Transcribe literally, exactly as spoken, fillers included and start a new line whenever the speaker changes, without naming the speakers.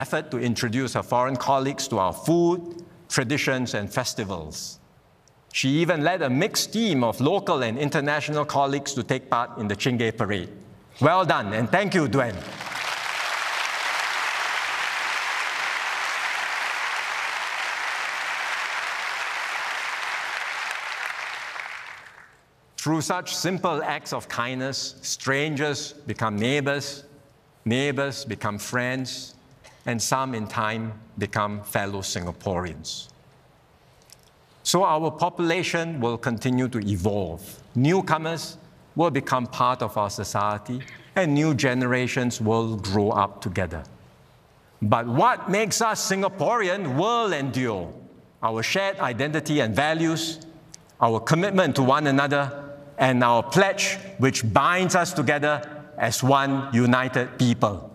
effort to introduce her foreign colleagues to our food, traditions, and festivals. She even led a mixed team of local and international colleagues to take part in the Chingay Parade. Well done, and thank you, Duen. Through such simple acts of kindness, strangers become neighbors, neighbors become friends, and some in time become fellow Singaporeans. So our population will continue to evolve. Newcomers will become part of our society, and new generations will grow up together. But what makes us Singaporean will endure: our shared identity and values, our commitment to one another, and our pledge which binds us together as one united people.